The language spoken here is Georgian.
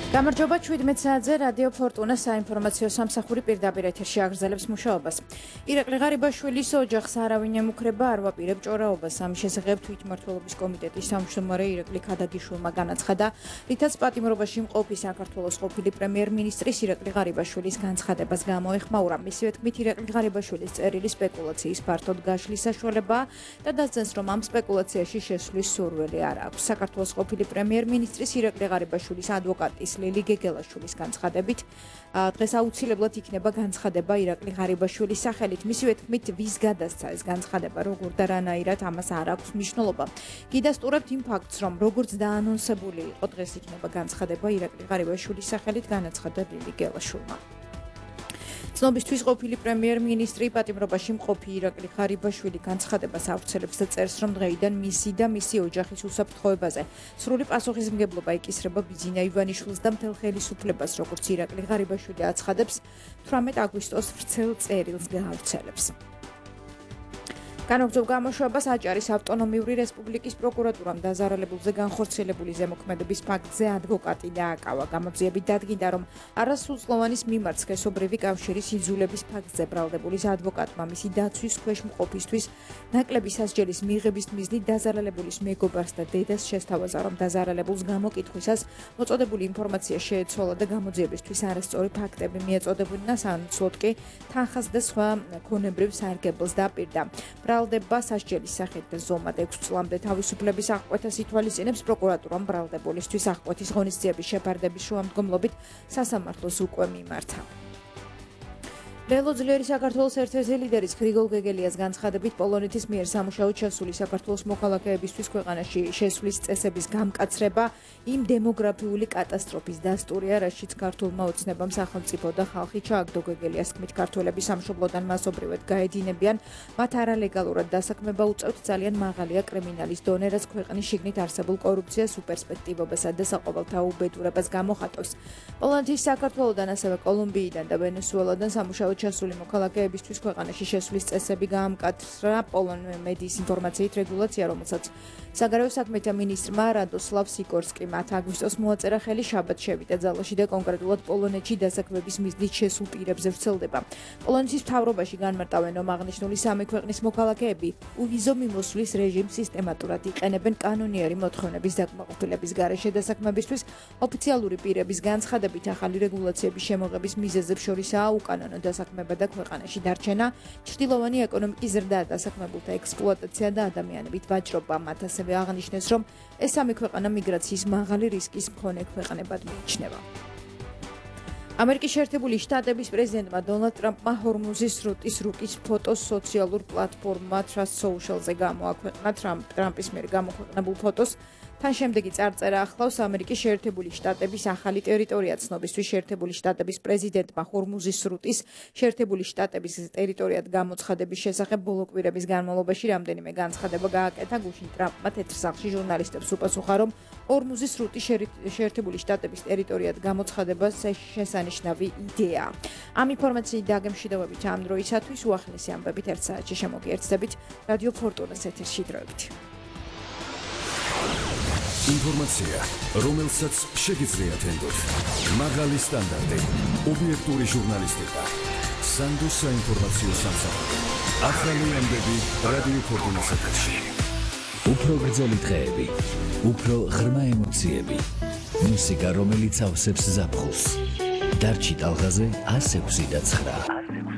გამარჯობა 17 საათზე რადიო ფორტუნა საინფორმაციო სამსახური პირდაპირ ეთერში აგრძელებს მუშაობას. ირაკლი ღარიბაშვილის ოჯახს არავინ ემუქრება, არ ვაპირებ ჭორაობას. ამის შესახებ თვითმმართველობის კომიტეტის თავმჯდომარე ირაკლი ქადაგიშვილმა განაცხადა, რითაც პატიმრობაში მყოფი საქართველოს ყოფილი პრემიერ-მინისტრის ირაკლი ღარიბაშვილის განცხადებას გამოეხმაურა. მისივე თქმით, ირაკლი ღარიბაშვილის წერილი სპეკულაციის ფართოდ გაშლის საშუალებაა და დასძენს, რომ ამ სპეკულაციაში შესვლის სურვილი არ აქვს. საქართველოს ყოფილი პრემიერ-მინისტრის ირაკლი ღარიბაშვილის ადვოკატის ლილი გეგელაშვილის განცხადებით, დღეს აუცილებლად იქნება განცხადება ირაკლი ღარიბაშვილის სახელით. მისივე თქმით, ვის გადასცა ეს განცხადება, როგორ და რანაირად, ამას არ აქვს მნიშვნელობა. გიდასტურებთ იმ ფაქტს, რომ როგორც დაანონსებული იყო, დღეს იქნება განცხადება ირაკლი ღარიბაშვილის სახელით, განაცხადა ლილი გეგელაშვილმა. ცნობისთვის ყოფილი პრემიერ-მინისტრი პატიმრობაში მყოფი ირაკლი ღარიბაშვილი განცხადებას ავრცელებს და წერს, რომ დღეიდან მისი და მისი ოჯახის უსაფრთხოებაზე სრული პასუხისმგებლობა იკისრება ბიძინა ივანიშვილს და მთელ ხელისუფლებას, როგორც ირაკლი ღარიბაშვილი აცხადებს, 18 აგვისტოს ვრცელ წერილს გაავრცელებს. განაგრძობ გამოშვებას აჭარის ავტონომიური რესპუბლიკის პროკურატურამ დაზარალებულზე განხორციელებული ზემოქმედების ფაქტზე ადვოკატი დააკავა. გამოძიებით დადგინდა, რომ არასრულწლოვანის მიმართ სქესობრივი კავშირის იძულების ფაქტზე ბრალდებულის ადვოკატმა მისი დაცვის ქვეშ მყოფისთვის ნაკლები სასჯელის მიღების მიზნით დაზარალებულის მეგობარს და დედას შესთავაზა, რომ დაზარალებულს გამოკითხვისას მოწოდებული ინფორმაცია შეეცვალა და გამოძიებისთვის არასწორი ფაქტები მიეწოდებინა, სანაცვლოდ კი თანხას და სხვა ქონებრივ სარგებელს დაპირდა. ბრალდება სასჯელის სახით და ზომად 6 წლამდე თავისუფლების აღკვეთას ითვალისწინებს. პროკურატურამ ბრალდებულისთვის აღკვეთის ღონისძიების შეფარდების შუამდგომლობით სასამართლოს უკვე მიმართა. ველო ძლიერი საქართველოს ერთ-ერთი ლიდერის გრიგოლ გეგელიას განცხადებით, პოლონეთის მიერ სამუშაოდ შესული საქართველოს მოქალაქეებისთვის ქვეყანაში შესვლის წესების გამკაცრება იმ დემოგრაფიული კატასტროფის დასტურია, რაშიც ქართულმა ოცნებამ სახელმწიფო და ხალხი ჩააგდო. გეგელიას თქმით, ქართველები სამშობლოდან მასობრივად გაედინებიან, მათ არალეგალურად დასაქმება უწევთ, ძალიან მაღალია კრიმინალის დონე, რაც ქვეყნის შიგნით არსებულ კორუფციას, უპერსპექტივობასა და საყოველთაო უბედურებას გამოხატავს. პოლონეთის, საქართველოდან, ასევე კოლუმბიიდან და ვენესუელოდან სამუშაოდ შესული მოქალაქეებისთვის ქვეყანაში შესვლის წესები გაამკაცრა. პოლონური მედიის ინფორმაციით რეგულაცია, რომელსაც საგარეო საქმეთა მინისტრმა რადოსლავ სიკორსკიმ 10 აგვისტოს მოაწერა ხელი, შაბათ შევიდა ძალაში და კონკრეტულად პოლონეთში დასაქმების მიზნით შესულ პირებზე ვრცელდება. პოლონეთის მთავრობაში განმარტავენ, რომ აღნიშნული სამი ქვეყნის მოქალაქეები უვიზო მიმოსვლის რეჟიმს სისტემატურად იყენებენ კანონიერი მოთხოვნების დაკმაყოფილების გარეშე დასაქმებისთვის. ოფიციალური პირების განცხადებით, ახალი რეგულაციების შემოღების მიზეზებს შორისაა უკანონო დასაქმება და ქვეყანაში დარჩენა, ჩრდილოვანი ეკონომიკის ზრდა, დასაქმებულთა ექსპლუატაცია და ადამიანებით ვაჭრობა. მათ ასევე აღნიშნეს, რომ ეს სამი ქვეყანა მიგრაციის მაღალი რისკის მქონე ქვეყნებად მიიჩნევა. ამერიკის შეერთებული შტატების პრეზიდენტმა დონალდ ტრამპმა ჰორმუზის სრუტის რუკის ფოტოს სოციალურ პლატფორმა Truth Social-ზე გამოაქვეყნა. ტრამპის მიერ გამოქვეყნებულ ფოტოს თან შემდეგი წარწერა ახლავს ამერიკის შეერთებული შტატების ახალი ტერიტორია. ცნობისთვის შეერთებული შტატების პრეზიდენტმა ჰორმუზის სრუტის შეერთებული შტატების ტერიტორიად გამოცხადების შესახებ ბოლო კვირების განმავლობაში რამდენიმე განცხადება გააკეთა. გუშინ ტრამპმა თეთრ სახლში ჟურნალისტებს უპასუხა, რომ ჰორმუზის სრუტის შეერთებული შტატების ტერიტორიად გამოცხადება შესანიშნავი იდეაა. ამ ინფორმაციით დაგემშვიდობებით ამ დროისათვის უახლესი ამბებით 1 საათში შემოგიერთდებით რადიო ფორტუნას ეთერში დროებით. ინფორმაცია, რომელსაც შეგიძლიათ ენდოთ. მაღალი სტანდარტი, ობიექტური ჟურნალისტიკა. სანდოს საინფორმაციო სამსახური. ახალი ამბები რადიო ფორტუნას ეთერში. უფრო გრძელი დღეები, უფრო ღრმა ემოციები. მუსიკა, რომელიც ავსებს ზაფხულს. დარჩი ტალღაზე 106.9.